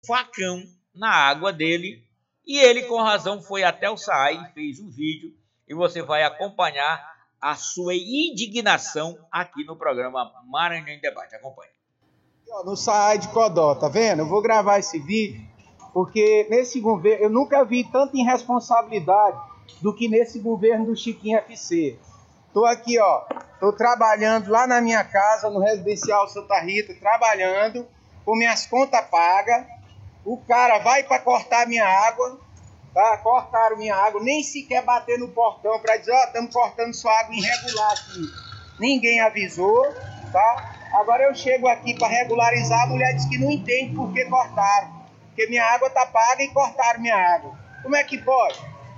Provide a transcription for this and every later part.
facão na água dele e ele, com razão, foi até o SAAI, fez um vídeo e você vai acompanhar a sua indignação aqui no programa Maranhão em Debate. Acompanhe. No SAAI de Codó, tá vendo? Eu vou gravar esse vídeo porque nesse governo eu nunca vi tanta irresponsabilidade do que nesse governo do Chiquinho FC. Tô aqui, ó, tô trabalhando lá na minha casa, no Residencial Santa Rita, trabalhando, com minhas contas pagas. O cara vai para cortar minha água, tá? Cortaram minha água, nem sequer bater no portão para dizer, ó, estamos cortando sua água irregular aqui. Ninguém avisou, tá? Agora eu chego aqui para regularizar, a mulher diz que não entende por que cortaram. Porque minha água tá paga e cortaram minha água. Como é que pode?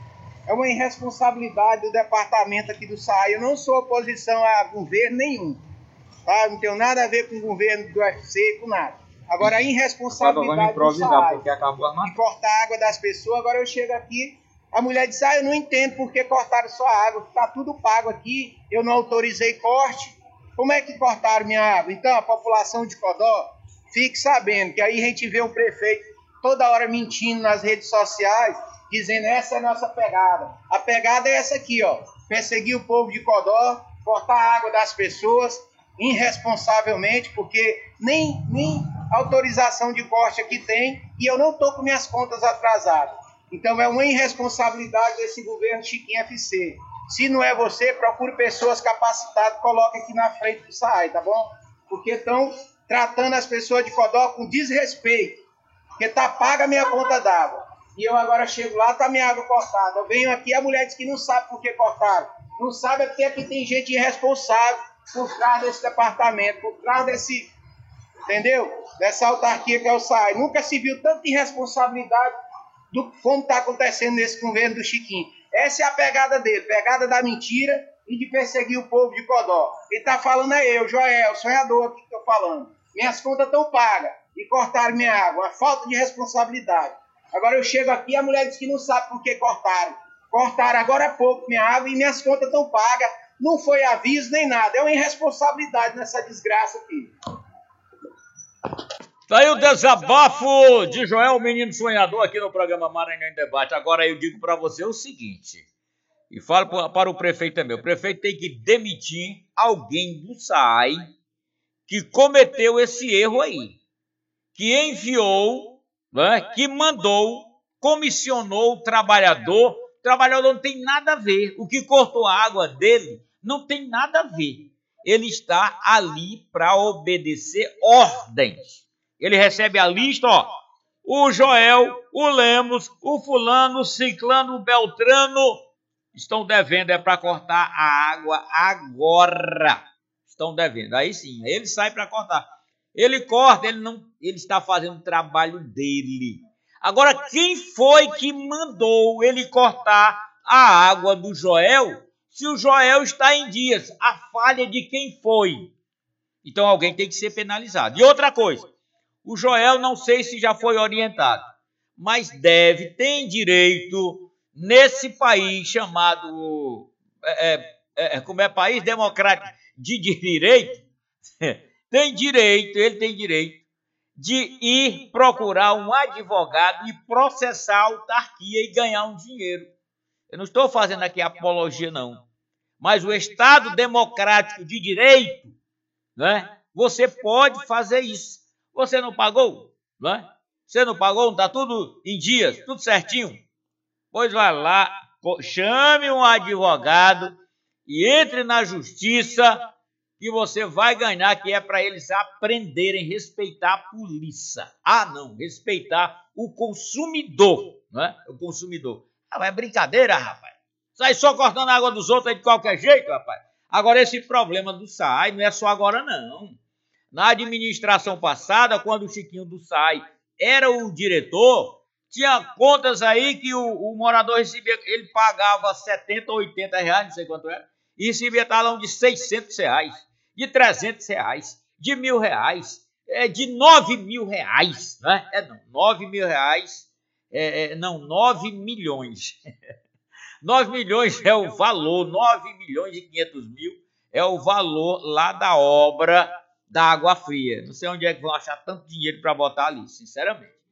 É uma irresponsabilidade do departamento aqui do SAAI. Eu não sou oposição a governo nenhum, tá? Não tenho nada a ver com o governo do UFC, com nada. Agora a irresponsabilidade do SAAI de cortar a água das pessoas. Agora eu chego aqui, a mulher diz, eu não entendo por que cortaram sua água. Tá tudo pago aqui, eu não autorizei corte. Como é que cortaram minha água? Então a população de Codó, fique sabendo que aí a gente vê o prefeito toda hora mentindo nas redes sociais, dizendo essa é a nossa pegada. A pegada é essa aqui, ó. Perseguir o povo de Codó, cortar a água das pessoas irresponsavelmente, porque nem autorização de corte aqui tem e eu não tô com minhas contas atrasadas. Então é uma irresponsabilidade desse governo Chiquinho FC. Se não é você, procure pessoas capacitadas, coloque aqui na frente do SAAI, tá bom? Porque estão tratando as pessoas de Codó com desrespeito. Porque tá paga a minha conta d'água. E eu agora chego lá, tá minha água cortada. Eu venho aqui, a mulher diz que não sabe por que cortaram. Não sabe é porque aqui tem gente irresponsável por trás desse departamento, por trás desse, entendeu? Dessa autarquia que é o SAAI. Nunca se viu tanta irresponsabilidade do como tá acontecendo nesse governo do Chiquinho. Essa é a pegada dele, pegada da mentira e de perseguir o povo de Codó. Quem tá falando é eu, Joel, sonhador aqui que tô falando. Minhas contas estão pagas e cortaram minha água. Uma falta de responsabilidade. Agora eu chego aqui e a mulher diz que não sabe por que cortaram. Cortaram agora há pouco minha água e minhas contas estão pagas. Não foi aviso nem nada. É uma irresponsabilidade nessa desgraça aqui. Tá aí o desabafo de Joel, menino sonhador, aqui no programa Maranhão em Debate. Agora eu digo para você o seguinte, e falo para o prefeito também. O prefeito tem que demitir alguém do SAAI que cometeu esse erro aí. Que enviou, né, que mandou, comissionou o trabalhador não tem nada a ver. O que cortou a água dele não tem nada a ver. Ele está ali para obedecer ordens. Ele recebe a lista, ó, o Joel, o Lemos, o fulano, o ciclano, o Beltrano estão devendo, é para cortar a água agora. Estão devendo. Aí sim, ele sai para cortar. Ele corta, ele está fazendo o trabalho dele. Agora, quem foi que mandou ele cortar a água do Joel, se o Joel está em dias? A falha de quem foi? Então, alguém tem que ser penalizado. E outra coisa, o Joel, não sei se já foi orientado, mas tem direito, nesse país chamado, como é país democrático de direito, ele tem direito de ir procurar um advogado e processar a autarquia e ganhar um dinheiro. Eu não estou fazendo aqui apologia, não. Mas o Estado democrático de direito, né, você pode fazer isso. Você não pagou? Né? Você não pagou? Não está tudo em dias, tudo certinho? Pois vai lá, chame um advogado e entre na justiça que você vai ganhar, que é para eles aprenderem a respeitar a polícia. Não, respeitar o consumidor, né? O consumidor. É brincadeira, rapaz. Sai só cortando a água dos outros aí de qualquer jeito, rapaz. Agora, esse problema do SAAI não é só agora, não. Na administração passada, quando o Chiquinho do SAAI era o diretor, tinha contas aí que o morador recebia, ele pagava 70 ou 80 reais, não sei quanto era, e recebia talão de 600 reais, de 300 reais, de R$1.000, de 9 mil reais, né? 9 mil reais, 9 milhões. 9 milhões é o valor, 9 milhões e 500 mil é o valor lá da obra da água fria. Não sei onde é que vão achar tanto dinheiro para botar ali, sinceramente.